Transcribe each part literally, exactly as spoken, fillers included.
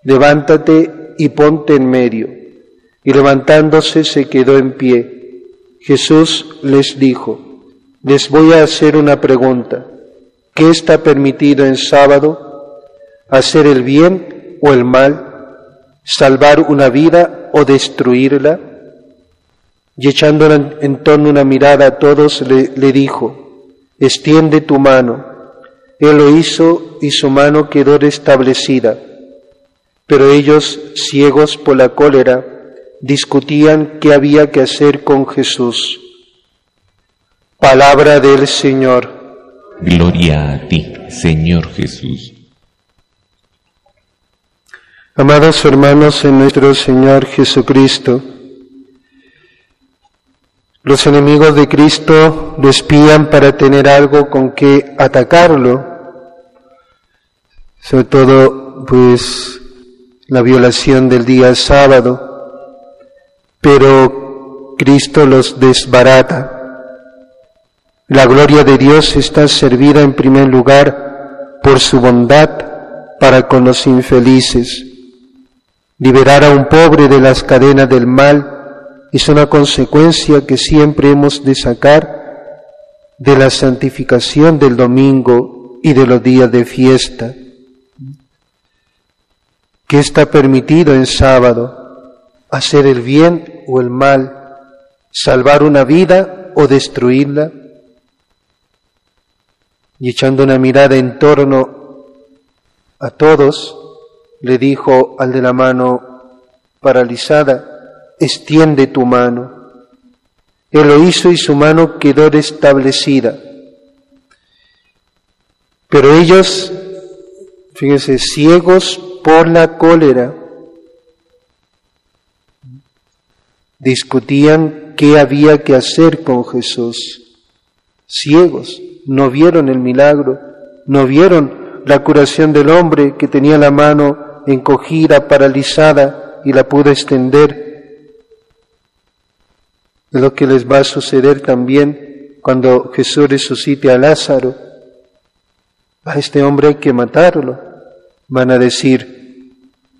levántate y ponte en medio. Y levantándose se quedó en pie. Jesús les dijo: les voy a hacer una pregunta. ¿Qué está permitido en sábado? ¿Hacer el bien o el mal? ¿Salvar una vida o destruirla? Y echando en torno una mirada a todos, le, le dijo: extiende tu mano. Él lo hizo y su mano quedó restablecida. Pero ellos, ciegos por la cólera, discutían qué había que hacer con Jesús. Palabra del Señor. Gloria a ti, Señor Jesús. Amados hermanos en nuestro Señor Jesucristo, los enemigos de Cristo lo espían para tener algo con que atacarlo, sobre todo pues la violación del día sábado, pero Cristo los desbarata. La gloria de Dios está servida en primer lugar por su bondad para con los infelices. Liberar a un pobre de las cadenas del mal es una consecuencia que siempre hemos de sacar de la santificación del domingo y de los días de fiesta. ¿Qué está permitido en sábado? ¿Hacer el bien o el mal? ¿Salvar una vida o destruirla? Y echando una mirada en torno a todos, le dijo al de la mano paralizada: extiende tu mano. Él lo hizo y su mano quedó restablecida. Pero ellos, fíjense, ciegos por la cólera, discutían qué había que hacer con Jesús. Ciegos, no vieron el milagro, no vieron la curación del hombre que tenía la mano encogida, paralizada, y la pudo extender. Es lo que les va a suceder también cuando Jesús resucite a Lázaro. A este hombre hay que matarlo, van a decir.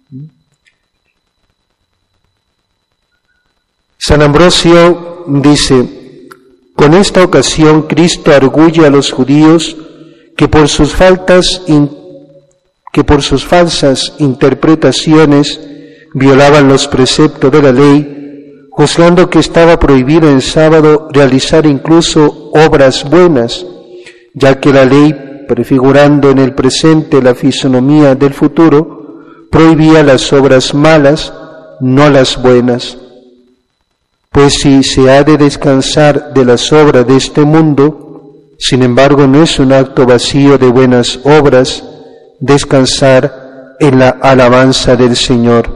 San Ambrosio dice: con esta ocasión Cristo arguye a los judíos que por sus faltas in, que por sus falsas interpretaciones violaban los preceptos de la ley, juzgando que estaba prohibido en sábado realizar incluso obras buenas, ya que la ley, prefigurando en el presente la fisonomía del futuro, prohibía las obras malas, no las buenas. Pues si se ha de descansar de las obras de este mundo, sin embargo no es un acto vacío de buenas obras descansar en la alabanza del Señor.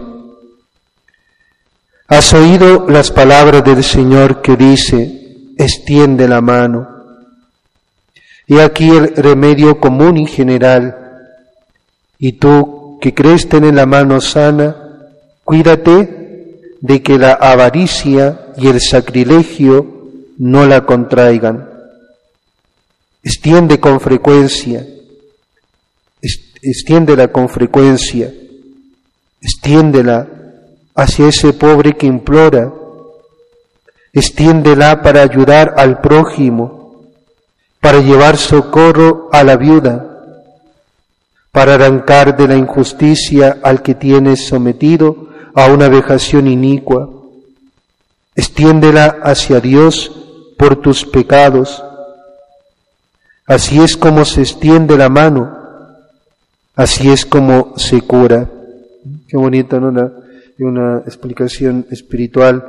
Has oído las palabras del Señor que dice: extiende la mano. Y aquí el remedio común y general. Y tú que crees tener la mano sana, cuídate de que la avaricia y el sacrilegio no la contraigan. Extiende con frecuencia, extiéndela con frecuencia, extiéndela hacia ese pobre que implora, extiéndela para ayudar al prójimo, para llevar socorro a la viuda, para arrancar de la injusticia al que tienes sometido a una vejación inicua. Extiéndela hacia Dios por tus pecados. Así es como se extiende la mano, así es como se cura. Qué bonito, ¿no? Una, una explicación espiritual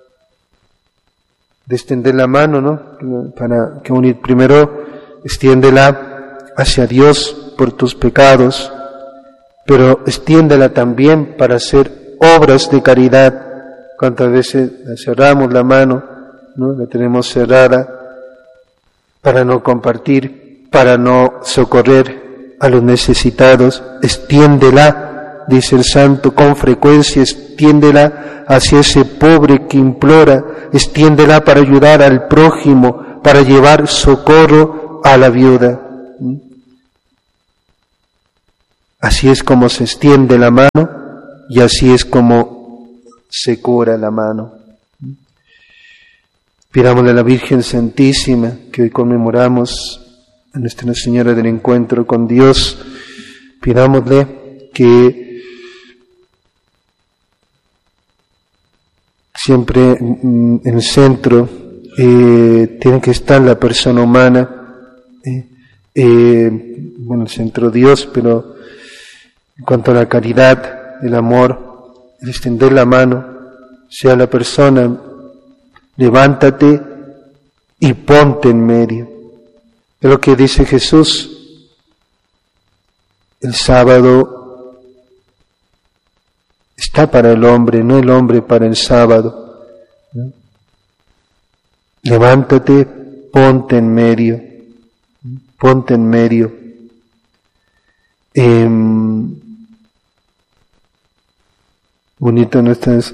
de extender la mano, ¿no? Para que unir primero, extiéndela hacia Dios por tus pecados, pero extiéndela también para hacer obras de caridad. Cuántas veces cerramos la mano, ¿no? La tenemos cerrada para no compartir, para no socorrer a los necesitados. Extiéndela, dice el santo, con frecuencia, extiéndela hacia ese pobre que implora, extiéndela para ayudar al prójimo, para llevar socorro a la viuda. Así es como se extiende la mano y así es como se cura la mano. Pidámosle a la Virgen Santísima, que hoy conmemoramos a Nuestra Señora del Encuentro con Dios, pidámosle que siempre en el centro eh, tiene que estar la persona humana, eh, eh, bueno, el centro Dios, pero en cuanto a la caridad, el amor, el extender la mano, sea la persona, levántate y ponte en medio. Es lo que dice Jesús. El sábado está para el hombre, no el hombre para el sábado. ¿No? Levántate, ponte en medio. Ponte en medio. Eh, bonito nuestras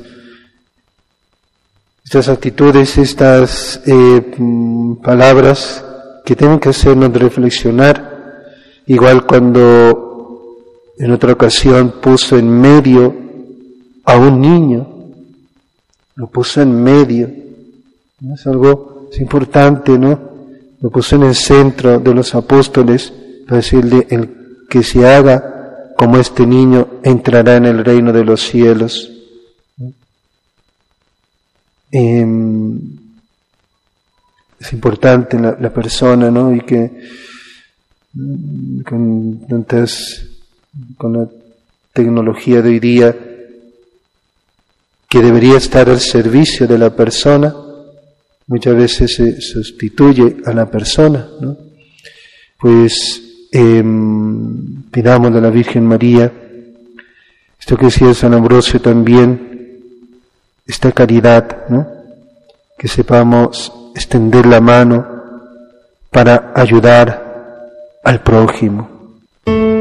estas actitudes, estas eh, palabras que tienen que hacernos reflexionar, igual cuando en otra ocasión puso en medio a un niño, lo puso en medio, ¿no? Es algo es importante, ¿no? Lo puso en el centro de los apóstoles para decirle, el que se haga como este niño entrará en el reino de los cielos. Eh, es importante la, la persona, ¿no? Y que con tantas, con la tecnología de hoy día, que debería estar al servicio de la persona, muchas veces se sustituye a la persona, ¿no? Pues eh, pidamos a la Virgen María, esto que decía San Ambrosio también, esta caridad, ¿no? Que sepamos extender la mano para ayudar al prójimo.